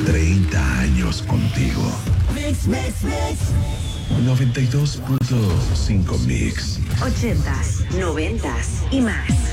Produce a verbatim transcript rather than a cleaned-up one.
treinta años contigo. Mix, mix, mix. noventa y dos punto cinco Mix. Ochentas, noventas y más.